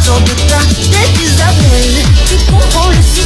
autour de toi, des Isabelle qui confond le ciel